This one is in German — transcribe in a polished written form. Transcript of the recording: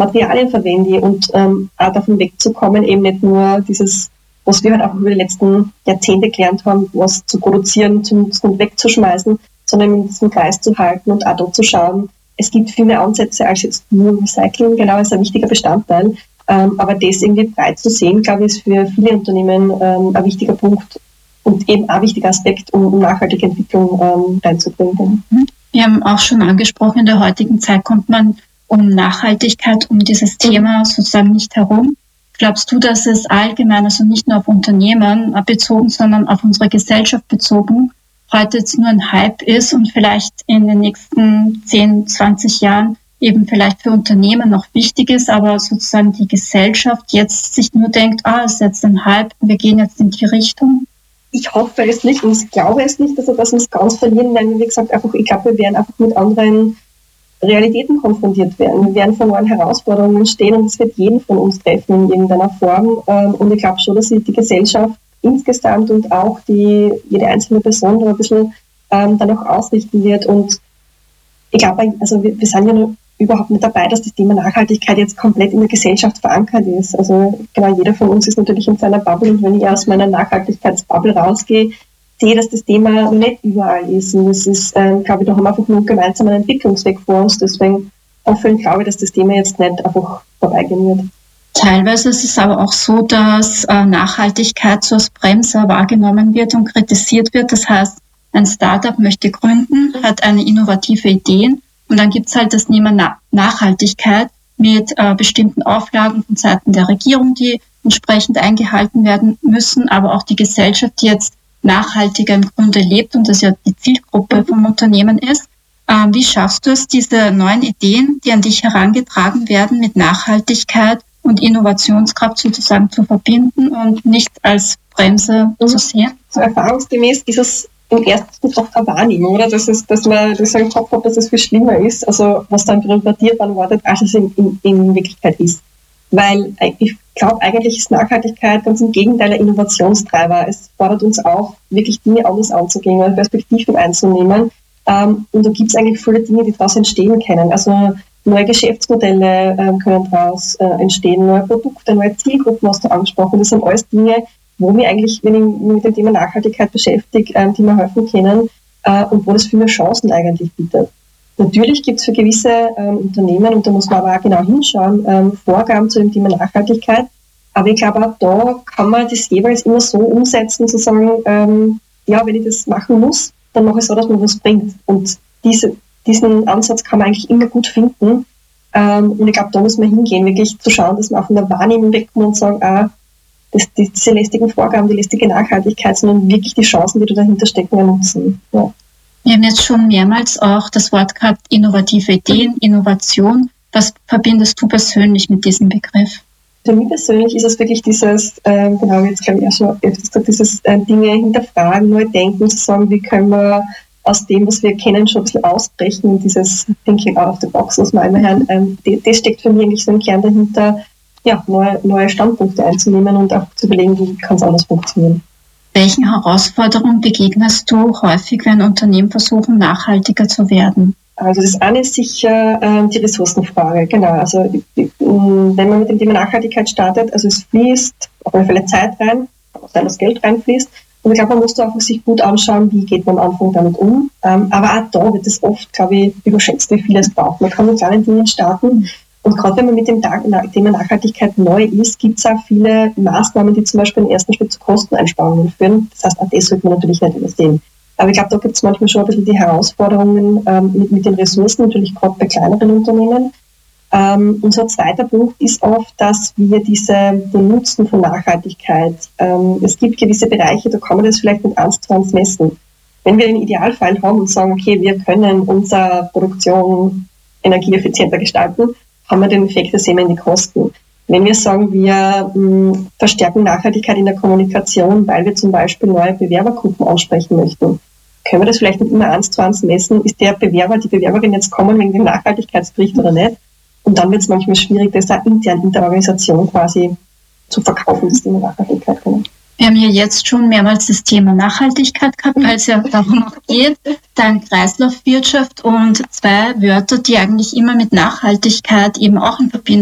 Materialien verwende und auch davon wegzukommen, eben nicht nur dieses, was wir halt auch über die letzten Jahrzehnte gelernt haben, was zu produzieren, zu nutzen und wegzuschmeißen, sondern in diesem Kreis zu halten und auch dort zu schauen. Es gibt viel mehr Ansätze als jetzt nur Recycling, genau, ist ein wichtiger Bestandteil. Aber das irgendwie breit zu sehen, glaube ich, ist für viele Unternehmen ein wichtiger Punkt und eben ein wichtiger Aspekt, um nachhaltige Entwicklung reinzubringen. Wir haben auch schon angesprochen, in der heutigen Zeit kommt man um Nachhaltigkeit, um dieses Thema sozusagen nicht herum. Glaubst du, dass es allgemein, also nicht nur auf Unternehmen bezogen, sondern auf unsere Gesellschaft bezogen, heute jetzt nur ein Hype ist und vielleicht in den nächsten 10, 20 Jahren eben vielleicht für Unternehmen noch wichtig ist, aber sozusagen die Gesellschaft jetzt sich nur denkt, es ist jetzt ein Hype, wir gehen jetzt in die Richtung? Ich hoffe es nicht und ich glaube es nicht, dass wir es ganz verlieren, weil, wie gesagt, ich glaube, wir werden einfach mit anderen Realitäten konfrontiert werden. Wir werden vor neuen Herausforderungen stehen und es wird jeden von uns treffen in irgendeiner Form. Und ich glaube schon, dass sich die Gesellschaft insgesamt und auch jede einzelne Person da ein bisschen dann auch ausrichten wird. Und ich glaube, also wir sind ja noch überhaupt nicht dabei, dass das Thema Nachhaltigkeit jetzt komplett in der Gesellschaft verankert ist. Also genau, jeder von uns ist natürlich in seiner Bubble und wenn ich aus meiner Nachhaltigkeitsbubble rausgehe, sehe, dass das Thema nicht überall ist. Und das ist, glaube ich, da haben wir einfach nur gemeinsam einen Entwicklungsweg vor uns. Deswegen hoffe und glaube ich, dass das Thema jetzt nicht einfach vorbeigehen wird. Teilweise ist es aber auch so, dass Nachhaltigkeit so als Bremse wahrgenommen wird und kritisiert wird. Das heißt, ein Startup möchte gründen, hat eine innovative Idee und dann gibt es halt das Thema Nachhaltigkeit mit bestimmten Auflagen von Seiten der Regierung, die entsprechend eingehalten werden müssen, aber auch die Gesellschaft, die jetzt nachhaltiger im Grunde lebt und das ja die Zielgruppe vom Unternehmen ist. Wie schaffst du es, diese neuen Ideen, die an dich herangetragen werden, mit Nachhaltigkeit und Innovationskraft sozusagen zu verbinden und nicht als Bremse zu sehen? So erfahrungsgemäß ist es im ersten Schritt auch eine Wahrnehmung, oder? Dass man das im Kopf hat, dass es viel schlimmer ist, also was dann bürokratiert wartet, als es in Wirklichkeit ist. Weil ich glaube, eigentlich ist Nachhaltigkeit ganz im Gegenteil ein Innovationstreiber. Es fordert uns auch, wirklich Dinge anders anzugehen und Perspektiven einzunehmen. Und da gibt es eigentlich viele Dinge, die daraus entstehen können. Also neue Geschäftsmodelle können daraus entstehen, neue Produkte, neue Zielgruppen hast du angesprochen. Das sind alles Dinge, wo wir eigentlich, wenn ich mich mit dem Thema Nachhaltigkeit beschäftige, die mir helfen können und wo das viel mehr Chancen eigentlich bietet. Natürlich gibt es für gewisse Unternehmen, und da muss man aber auch genau hinschauen, Vorgaben zu dem Thema Nachhaltigkeit. Aber ich glaube, auch da kann man das jeweils immer so umsetzen, zu sagen, wenn ich das machen muss, dann mache ich so, dass man was bringt. Und diesen Ansatz kann man eigentlich immer gut finden. Und ich glaube, da muss man hingehen, wirklich zu schauen, dass man auch von der Wahrnehmung wegkommt und sagen, diese lästigen Vorgaben, die lästige Nachhaltigkeit, sondern wirklich die Chancen, die da dahinter stecken, nutzen. Ja. Wir haben jetzt schon mehrmals auch das Wort gehabt, innovative Ideen, Innovation. Was verbindest du persönlich mit diesem Begriff? Für mich persönlich ist es wirklich dieses, jetzt glaube ich auch schon öfters gesagt, dieses Dinge hinterfragen, neu denken, zu sagen, wie können wir aus dem, was wir kennen, schon ein bisschen ausbrechen, dieses Thinking out of the box, was wir einmal hören, das steckt für mich eigentlich so im Kern dahinter, neue Standpunkte einzunehmen und auch zu überlegen, wie kann es anders funktionieren. Welchen Herausforderungen begegnest du häufig, wenn Unternehmen versuchen, nachhaltiger zu werden? Also das eine ist sicher die Ressourcenfrage, genau. Also wenn man mit dem Thema Nachhaltigkeit startet, also es fließt auf alle Fälle Zeit rein, kann auch sein, dass Geld reinfließt. Und ich glaube, man muss da einfach sich gut anschauen, wie geht man am Anfang damit um. Aber auch da wird es oft, glaube ich, überschätzt, wie viel es braucht. Man kann mit kleinen Dingen starten. Und gerade wenn man mit dem Thema Nachhaltigkeit neu ist, gibt es auch viele Maßnahmen, die zum Beispiel im ersten Schritt zu Kosteneinsparungen führen. Das heißt, auch das sollte man natürlich nicht übersehen. Aber ich glaube, da gibt es manchmal schon ein bisschen die Herausforderungen mit den Ressourcen, natürlich gerade bei kleineren Unternehmen. Unser zweiter Punkt ist oft, dass wir den Nutzen von Nachhaltigkeit, es gibt gewisse Bereiche, da kann man das vielleicht mit 1:1 messen. Wenn wir den Idealfall haben und sagen, okay, wir können unsere Produktion energieeffizienter gestalten, haben wir den Effekt, das sehen wir in die Kosten. Wenn wir sagen, wir verstärken Nachhaltigkeit in der Kommunikation, weil wir zum Beispiel neue Bewerbergruppen ansprechen möchten, können wir das vielleicht nicht immer 1:1 messen, ist der Bewerber, die Bewerberin jetzt kommen wegen dem Nachhaltigkeitsbericht oder nicht? Und dann wird es manchmal schwierig, das auch intern in der Organisation quasi zu verkaufen, das Thema Nachhaltigkeit. Genau. Wir haben ja jetzt schon mehrmals das Thema Nachhaltigkeit gehabt, weil es ja darum auch geht, dann Kreislaufwirtschaft und zwei Wörter, die eigentlich immer mit Nachhaltigkeit eben auch in Verbindung